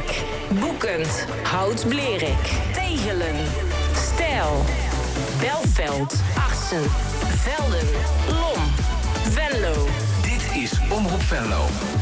Blerik. Boekend, Hout-Blerik. Tegelen, Stijl, Belveld, Assen, Velden, Lom, Venlo. Dit is Omroep Venlo.